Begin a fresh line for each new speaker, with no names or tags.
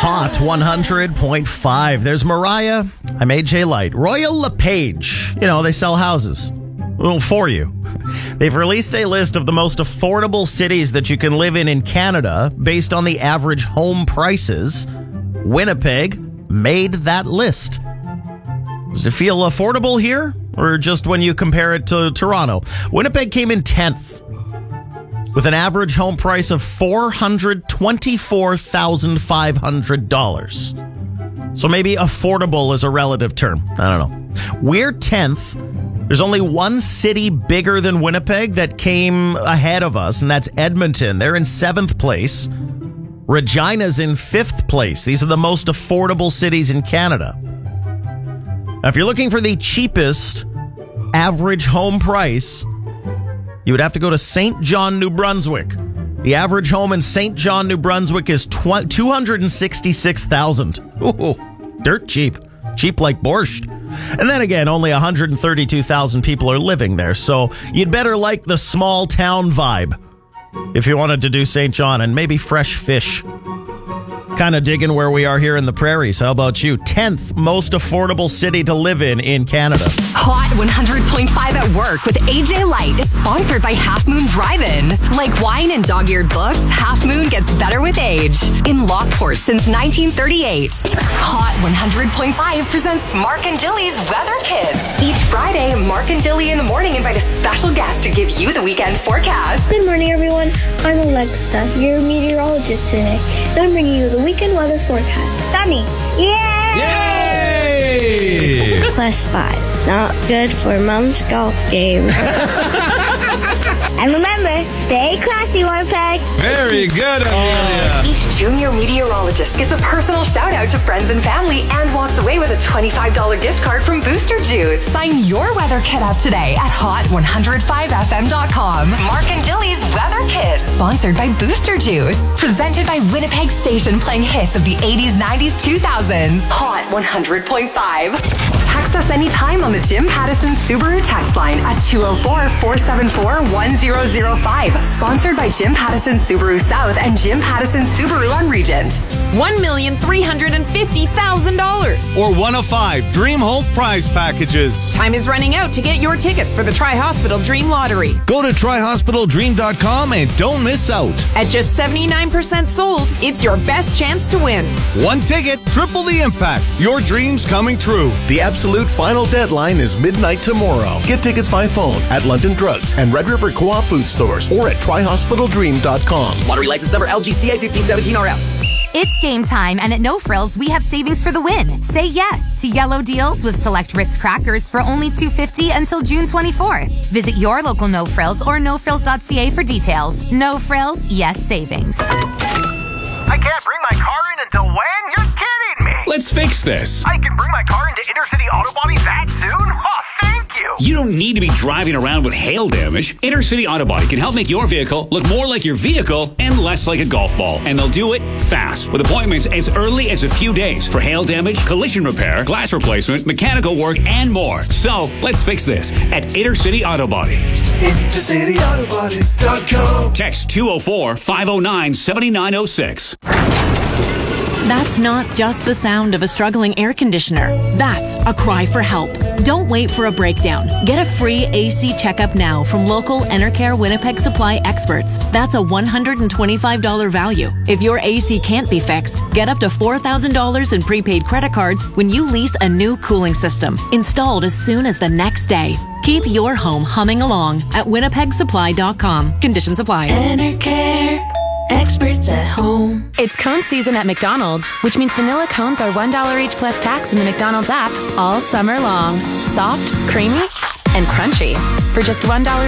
Hot 100.5. There's Mariah. I'm AJ Light. Royal LePage. You know, they sell houses. Well, for you. They've released a list of the most affordable cities that you can live in Canada based on the average home prices. Winnipeg made that list. Does it feel affordable here? Or just when you compare it to Toronto? Winnipeg came in 10th with an average home price of $424,500. So maybe affordable is a relative term. I don't know. We're 10th. There's only one city bigger than Winnipeg that came ahead of us, and that's Edmonton. They're in 7th place. Regina's in 5th place. These are the most affordable cities in Canada. Now, if you're looking for the cheapest average home price, you would have to go to St. John, New Brunswick. The average home in St. John, New Brunswick is $266,000. Ooh, dirt cheap. Cheap like borscht. And then again, only 132,000 people are living there, so you'd better like the small town vibe if you wanted to do St. John, and maybe fresh fish. Kind of digging where we are here in the prairies. How about you? 10th most affordable city to live in Canada.
Hot 100.5 at Work with AJ Light is sponsored by Half Moon Drive-In. Like wine and dog-eared books, Half Moon gets better with age. In Lockport since 1938. Hot 100.5 presents Mark and Dilly's Weather Kids. Each Friday, Mark and Dilly in the morning invite a special guest to give you the weekend forecast.
Good morning, everyone. I'm Alexa, your meteorologist today. And I'm bringing you the weekend weather forecast. Sunny.
Yay!
+5. Not good for Mom's golf game. And remember, stay classy, Winnipeg.
Very good, Amelia.
Each junior meteorologist gets a personal shout out to friends and family and walks away with a $25 gift card from Booster Juice. Sign your weather kit up today at hot105fm.com. Mark and Dilly's Weather Kiss, sponsored by Booster Juice. Presented by Winnipeg Station, playing hits of the 80s, 90s, 2000s. Hot 100.5. Text us anytime on the Jim Pattison Subaru text line at 204-474-1005. Sponsored by Jim Pattison Subaru South and Jim Pattison Subaru on Regent.
$1,350,000.
Or one of 5 Dream Home prize packages.
Time is running out to get your tickets for the Tri-Hospital Dream Lottery.
Go to tryhospitaldream.com and don't miss out.
At just 79% sold, it's your best chance to win.
One ticket, triple the impact. Your dreams coming true.
The absolute final deadline is midnight tomorrow. Get tickets by phone at London Drugs and Red River Co-op food stores or at tryhospitaldream.com.
Lottery license number LGCA 1517RF.
It's game time, and at No Frills, we have savings for the win. Say yes to yellow deals with select Ritz crackers for only $2.50 until June 24th. Visit your local No Frills or nofrills.ca for details. No Frills, yes savings.
I can't bring my car in until when? You're kidding me!
Let's fix this.
I can bring my car into Intercity Auto Body that soon? Oh, thank you!
You don't need to be driving around with hail damage. Intercity Auto Body can help make your vehicle look more like your vehicle and less like a golf ball. And they'll do it fast, with appointments as early as a few days for hail damage, collision repair, glass replacement, mechanical work, and more. So, let's fix this at Intercity Auto Body.
IntercityAutoBody.com.
Text 204-509-7906.
That's not just the sound of a struggling air conditioner. That's a cry for help. Don't wait for a breakdown. Get a free AC checkup now from local Enercare Winnipeg Supply experts. That's a $125 value. If your AC can't be fixed, get up to $4,000 in prepaid credit cards when you lease a new cooling system, installed as soon as the next day. Keep your home humming along at winnipegsupply.com. Conditions apply.
Enercare. Experts at home.
It's cone season at McDonald's, which means vanilla cones are $1 each plus tax in the McDonald's app all summer long. Soft, creamy, and crunchy for just $1